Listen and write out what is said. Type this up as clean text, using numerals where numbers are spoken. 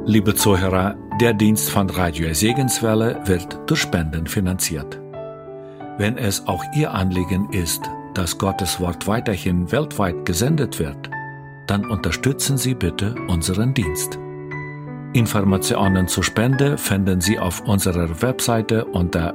Liebe Zuhörer, der Dienst von Radio Segenswelle wird durch Spenden finanziert. Wenn es auch Ihr Anliegen ist, dass Gottes Wort weiterhin weltweit gesendet wird, dann unterstützen Sie bitte unseren Dienst. Informationen zur Spende finden Sie auf unserer Webseite unter